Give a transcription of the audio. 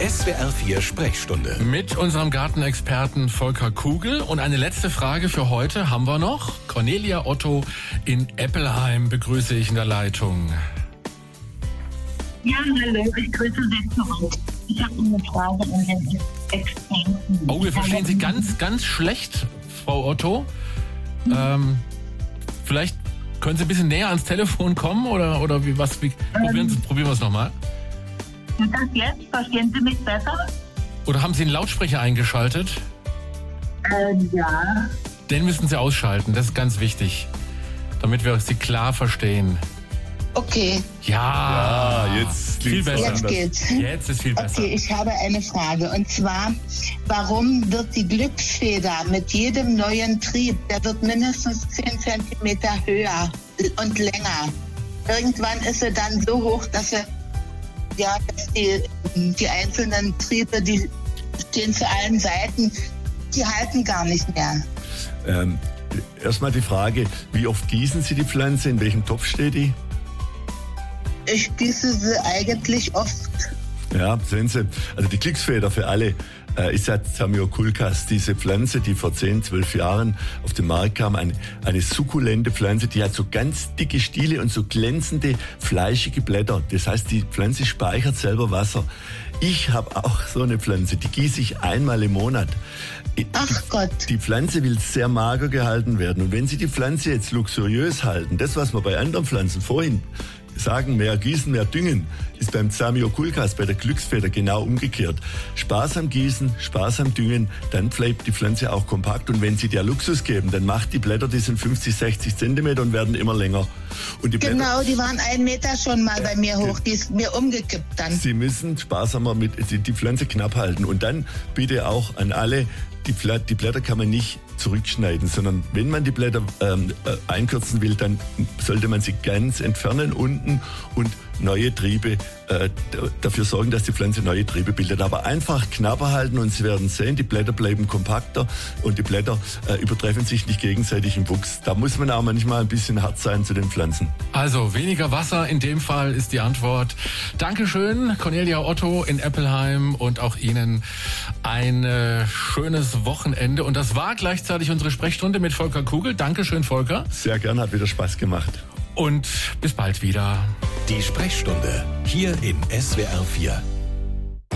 SWR 4 Sprechstunde. Mit unserem Gartenexperten Volker Kugel. Und eine letzte Frage für heute haben wir noch. Cornelia Otto in Eppelheim begrüße ich in der Leitung. Ja, hallo, ich grüße Sie zurück. Ich habe eine Frage an den Experten. Oh, wir verstehen Sie ganz, ganz schlecht, Frau Otto. Vielleicht können Sie ein bisschen näher ans Telefon kommen oder wie? Probieren wir es nochmal. Und das jetzt? Verstehen Sie mich besser? Oder haben Sie einen Lautsprecher eingeschaltet? Ja. Den müssen Sie ausschalten, das ist ganz wichtig, damit wir Sie klar verstehen. Okay. Ja, jetzt viel besser. Jetzt geht's. Jetzt ist viel besser. Okay, ich habe eine Frage. Und zwar, warum wird die Glücksfeder mit jedem neuen Trieb, der wird mindestens 10 Zentimeter höher und länger. Irgendwann ist sie dann so hoch, dass die einzelnen Triebe, die stehen zu allen Seiten, die halten gar nicht mehr. Erstmal die Frage, wie oft gießen Sie die Pflanze? In welchem Topf steht die? Ich gieße sie eigentlich oft. Ja, sehen Sie, also die Glücksfeder für alle ist ja Zamioculcas, diese Pflanze, die vor 10, 12 Jahren auf den Markt kam, eine sukkulente Pflanze, die hat so ganz dicke Stiele und so glänzende, fleischige Blätter. Das heißt, die Pflanze speichert selber Wasser. Ich habe auch so eine Pflanze, die gieße ich einmal im Monat. Ach Gott. Die Pflanze will sehr mager gehalten werden. Und wenn Sie die Pflanze jetzt luxuriös halten, das, was wir bei anderen Pflanzen vorhin sagen, mehr gießen, mehr düngen, ist beim Zamioculcas, bei der Glücksfeder genau umgekehrt. Sparsam gießen, sparsam düngen, dann bleibt die Pflanze auch kompakt. Und wenn Sie der Luxus geben, dann macht die Blätter, die sind 50, 60 Zentimeter und werden immer länger. Und die Genau, die waren 1 Meter schon mal bei mir hoch, die ist mir umgekippt dann. Sie müssen sparsamer die Pflanze knapp halten. Und dann bitte auch an alle, die Blätter kann man nicht zurückschneiden, sondern wenn man die Blätter einkürzen will, dann sollte man sie ganz entfernen unten und neue Triebe, dafür sorgen, dass die Pflanze neue Triebe bildet. Aber einfach knapper halten und Sie werden sehen, die Blätter bleiben kompakter und die Blätter übertreffen sich nicht gegenseitig im Wuchs. Da muss man auch manchmal ein bisschen hart sein zu den Pflanzen. Also weniger Wasser in dem Fall ist die Antwort. Dankeschön, Cornelia Otto in Eppelheim, und auch Ihnen ein schönes Wochenende. Und das war gleichzeitig unsere Sprechstunde mit Volker Kugel. Dankeschön, Volker. Sehr gern, hat wieder Spaß gemacht. Und bis bald wieder. Die Sprechstunde hier in SWR 4.